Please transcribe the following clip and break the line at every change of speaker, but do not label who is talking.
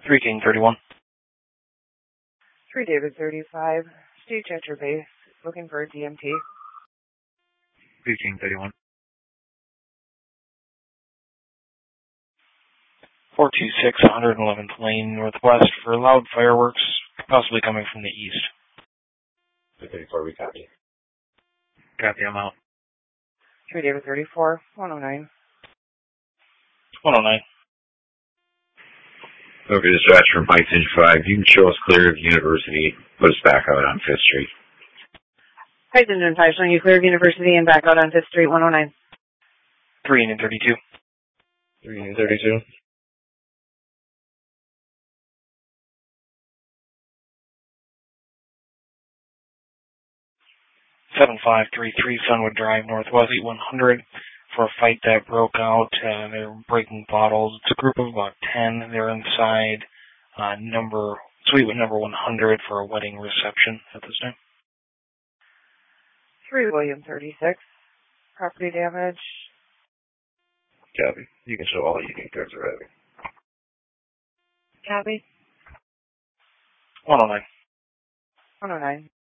3 King 31.
3 David 35. Stage at your base. Looking for a DMT.
3 King 31.
426 111th Lane Northwest for loud fireworks, possibly coming from the east.
34, we copy. Copy, I'm out.
3 David 34. 109.
109.
Okay, dispatch from Pike 5. You can show us clear of University. Put us back out on 5th Street.
Pike 5, showing you clear of University and back out on 5th Street, 109.
3 Union 32.
3 Union 32.
7533 Sunwood Drive Northwest 100 for a fight that broke out. They're breaking bottles. It's a group of about 10. They're inside suite with number 100 for a wedding reception at this time.
3 William 36. Property damage.
Copy. You can show all Union cards already.
Copy.
109.
109.